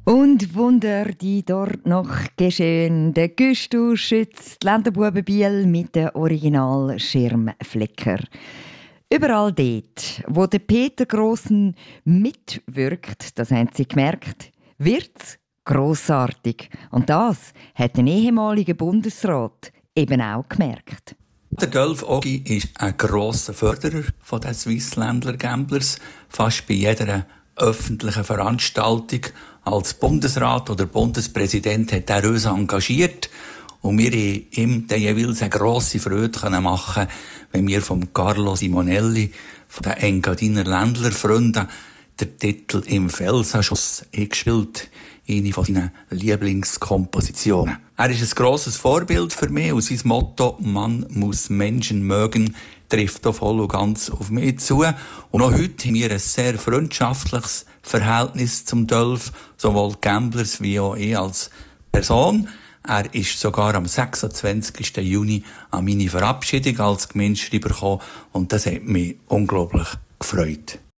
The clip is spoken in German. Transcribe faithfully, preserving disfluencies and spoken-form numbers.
Und Wunder, die dort noch geschehen. Der Güstu schützt Länderbuben Biel mit den Original-Schirmflecker. Überall dort, wo der Peter Grossen mitwirkt, das haben sie gemerkt, wird's grossartig. Und das hat ein ehemaliger Bundesrat eben auch gemerkt. Der Dolf Ogi ist ein grosser Förderer von den Swissländler Gamblers. Fast bei jeder öffentlichen Veranstaltung als Bundesrat oder Bundespräsident hat er uns engagiert. Und wir haben ihm dann jeweils eine grosse Freude machen, wenn wir vom Carlo Simonelli, von den Engadiner Ländlerfreunden, den Titel «Im Felsenschuss» gespielt, eine von seinen Lieblingskompositionen. Er ist ein grosses Vorbild für mich und sein Motto «Man muss Menschen mögen» trifft auch voll und ganz auf mich zu. Und auch heute haben wir ein sehr freundschaftliches Verhältnis zum Dolf, sowohl Gamblers wie auch ich als Person. Er ist sogar am sechsundzwanzigsten Juni an meine Verabschiedung als Gemeindeschreiber gekommen und das hat mich unglaublich gefreut.